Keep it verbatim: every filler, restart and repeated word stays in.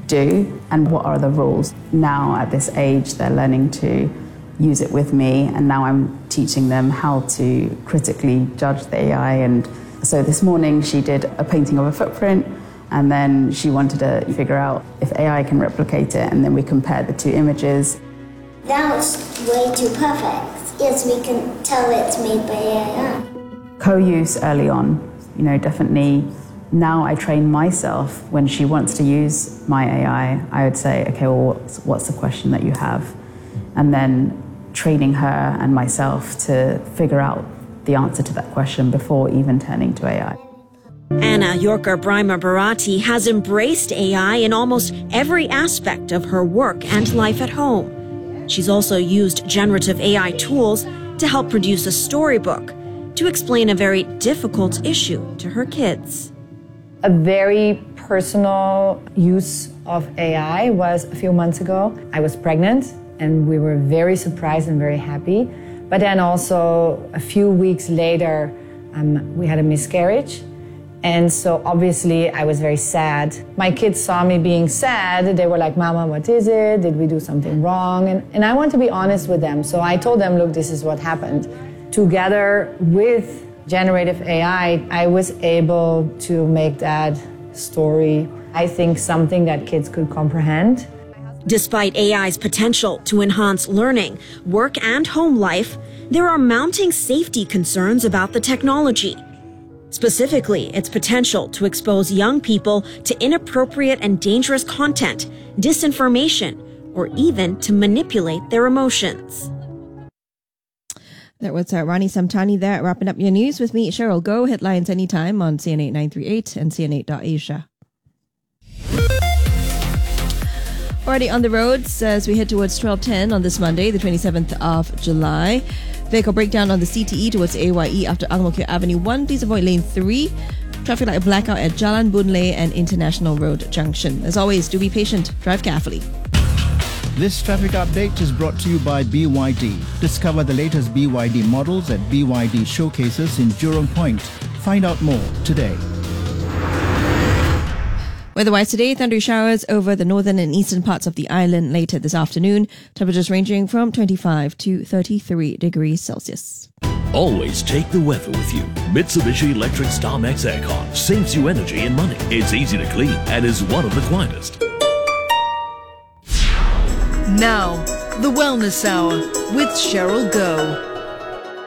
do and what are the rules. Now at this age, they're learning to use it with me, and now I'm teaching them how to critically judge the A I. And so this morning she did a painting of a footprint, and then she wanted to figure out if A I can replicate it, and then we compared the two images. That was way too perfect. Yes, we can tell it's made by A I. Co-use early on, you know, definitely. Now I train myself when she wants to use my A I, I would say, okay, well, what's, what's the question that you have? And then training her and myself to figure out the answer to that question before even turning to A I. Anna Yorker Brymer Barati has embraced A I in almost every aspect of her work and life at home. She's also used generative A I tools to help produce a storybook to explain a very difficult issue to her kids. A very personal use of A I was a few months ago. I was pregnant and we were very surprised and very happy. But then also a few weeks later, um, we had a miscarriage. And so obviously I was very sad. My kids saw me being sad. They were like, Mama, what is it? Did we do something wrong? And, and I want to be honest with them. So I told them, look, this is what happened. Together with generative A I, I was able to make that story, I think, something that kids could comprehend. Despite A I's potential to enhance learning, work, and home life, there are mounting safety concerns about the technology. Specifically, its potential to expose young people to inappropriate and dangerous content, disinformation, or even to manipulate their emotions. That was uh, Rani Samtani there, wrapping up your news with me, Cheryl Go. Headlines anytime on C N eight nine three eight and C N eight dot Asia. Already on the roads as we head towards twelve ten on this Monday, the twenty-seventh of July. Vehicle breakdown on the C T E towards A Y E after Ang Mo Kio Avenue one. Please avoid lane three. Traffic light blackout at Jalan Boon Lay and International Road Junction. As always, do be patient. Drive carefully. This traffic update is brought to you by B Y D. Discover the latest B Y D models at B Y D showcases in Jurong Point. Find out more today. Weather-wise today, thundery showers over the northern and eastern parts of the island later this afternoon. Temperatures ranging from twenty-five to thirty-three degrees Celsius. Always take the weather with you. Mitsubishi Electric StarMax Aircon saves you energy and money. It's easy to clean and is one of the quietest. Now, the Wellness Hour with Cheryl Go.